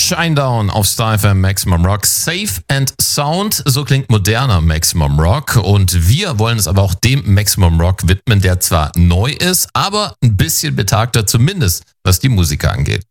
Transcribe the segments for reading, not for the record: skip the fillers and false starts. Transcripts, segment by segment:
Shinedown auf Star FM Maximum Rock. Safe and Sound, so klingt moderner Maximum Rock. Und wir wollen es aber auch dem Maximum Rock widmen, der zwar neu ist, aber ein bisschen betagter, zumindest was die Musiker angeht.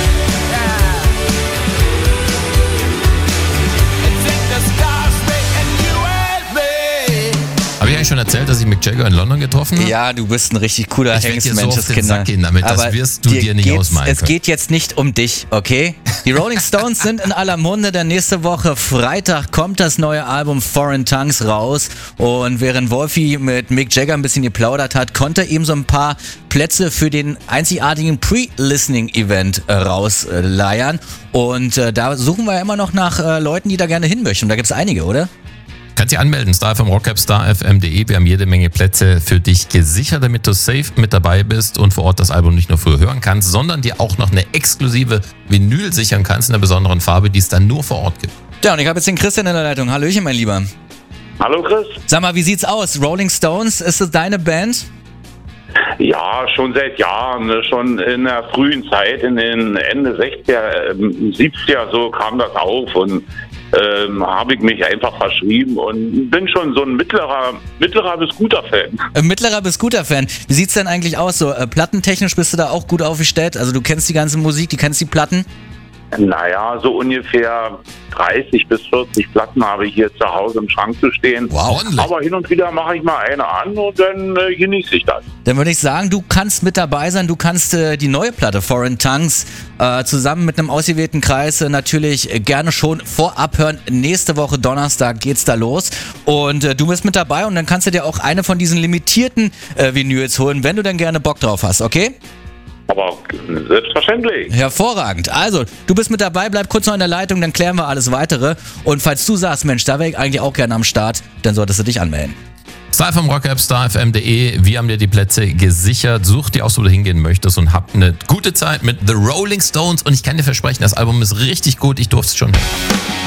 Habe ich eigentlich schon erzählt, dass ich Mick Jagger in London getroffen habe? Ja, du bist ein richtig cooler Hengstmensch, so damit, aber das wirst du dir nicht ausmalen Es geht jetzt nicht um dich, okay? Die Rolling Stones sind in aller Munde, denn nächste Woche Freitag kommt das neue Album Foreign Tongues raus. Und während Wolfi mit Mick Jagger ein bisschen geplaudert hat, konnte er ihm so ein paar Plätze für den einzigartigen Pre-Listening-Event rausleiern. Und da suchen wir ja immer noch nach Leuten, die da gerne hin möchten. Und da gibt es einige, oder? Kannst dich anmelden, StarFM Rock-App, starfm.de. Wir haben jede Menge Plätze für dich gesichert, damit du safe mit dabei bist und vor Ort das Album nicht nur früher hören kannst, sondern dir auch noch eine exklusive Vinyl sichern kannst in einer besonderen Farbe, die es dann nur vor Ort gibt. Ja, und ich habe jetzt den Christian in der Leitung. Hallöchen, mein Lieber. Hallo Chris. Sag mal, wie sieht's aus? Rolling Stones, ist das deine Band? Ja, schon seit Jahren, schon in der frühen Zeit, in den Ende 60er, 70er, so kam das auf und habe ich mich einfach verschrieben und bin schon so ein mittlerer bis guter Fan. Mittlerer bis guter Fan. Wie sieht's denn eigentlich aus? So plattentechnisch bist du da auch gut aufgestellt? Also du kennst die ganze Musik, du kennst die Platten? Naja, so ungefähr 30 bis 40 Platten habe ich hier zu Hause im Schrank zu stehen. Wow. Aber hin und wieder mache ich mal eine an und dann genieße ich das. Dann würde ich sagen, du kannst mit dabei sein, du kannst die neue Platte Foreign Tongues zusammen mit einem ausgewählten Kreis natürlich gerne schon vorab hören. Nächste Woche Donnerstag geht's da los und du bist mit dabei und dann kannst du dir auch eine von diesen limitierten Vinyls holen, wenn du dann gerne Bock drauf hast, okay? Aber selbstverständlich. Hervorragend. Also, du bist mit dabei, bleib kurz noch in der Leitung, dann klären wir alles Weitere. Und falls du sagst, Mensch, da wäre ich eigentlich auch gerne am Start, dann solltest du dich anmelden. StarFM Rock-App, starfm.de. Wir haben dir die Plätze gesichert. Such dir aus, wo du hingehen möchtest und hab eine gute Zeit mit The Rolling Stones. Und ich kann dir versprechen, das Album ist richtig gut. Ich durfte es schon hören.